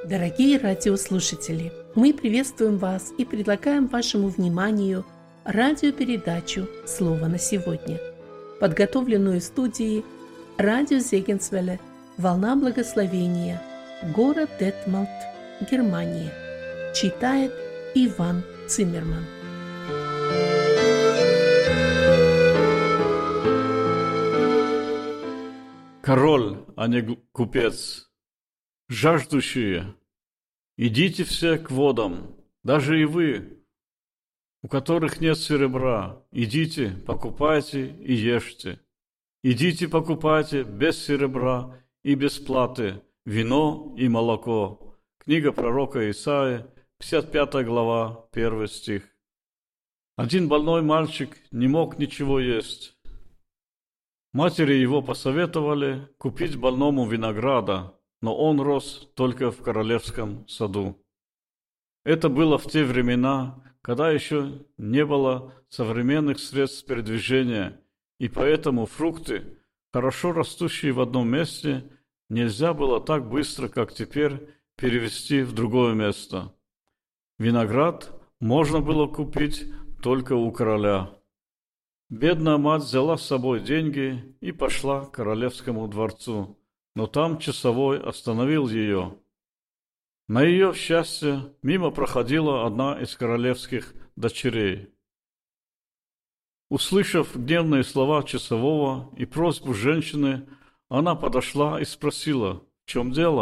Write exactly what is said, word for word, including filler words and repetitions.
Дорогие радиослушатели, мы приветствуем вас и предлагаем вашему вниманию радиопередачу «Слово на сегодня», подготовленную студией радио Зегенсвелле «Волна благословения», город Детмалт, Германия. Читает Иван Циммерман. Король, а не купец. Жаждущие, идите все к водам, даже и вы, у которых нет серебра, идите, покупайте и ешьте. Идите, покупайте без серебра и без платы вино и молоко. Книга пророка Исаии, пятьдесят пятая глава, первый стих. Один больной мальчик не мог ничего есть. Матери его посоветовали купить больному винограда, но он рос только в королевском саду. Это было в те времена, когда еще не было современных средств передвижения, и поэтому фрукты, хорошо растущие в одном месте, нельзя было так быстро, как теперь, перевезти в другое место. Виноград можно было купить только у короля. Бедная мать взяла с собой деньги и пошла к королевскому дворцу, но там часовой остановил ее. На ее счастье мимо проходила одна из королевских дочерей. Услышав гневные слова часового и просьбу женщины, она подошла и спросила, в чем дело.